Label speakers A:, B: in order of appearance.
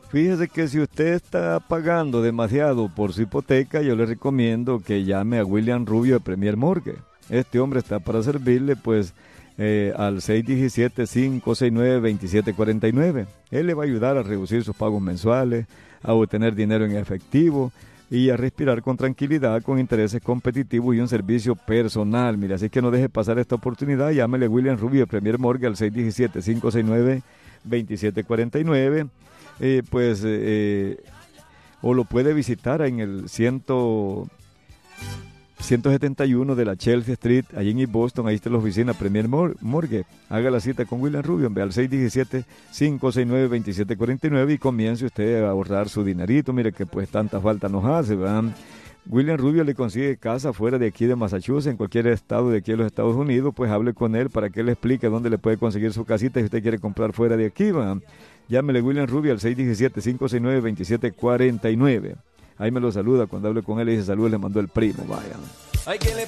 A: Fíjese que si usted está pagando demasiado por su hipoteca, yo le recomiendo que llame a William Rubio de Premier Mortgage. Este hombre está para servirle, pues, al 617-569-2749. Él le va a ayudar a reducir sus pagos mensuales, a obtener dinero en efectivo y a respirar con tranquilidad, con intereses competitivos y un servicio personal. Mira, así que no deje pasar esta oportunidad. Llámele a William Rubio de Premier Mortgage al 617-569-2749. O lo puede visitar en el 171 de la Chelsea Street, allí en East Boston. Ahí está la oficina Premier Mortgage. Haga la cita con William Rubio, ve al 617-569-2749 y comience usted a ahorrar su dinerito. Mire que pues tanta falta nos hace, ¿verdad? William Rubio le consigue casa fuera de aquí de Massachusetts, en cualquier estado de aquí de los Estados Unidos. Pues hable con él para que él le explique dónde le puede conseguir su casita si usted quiere comprar fuera de aquí, ¿verdad? Llámele William Rubio al 617-569-2749. Ahí me lo saluda cuando hable con él y dice saludos, le mandó el primo, vaya.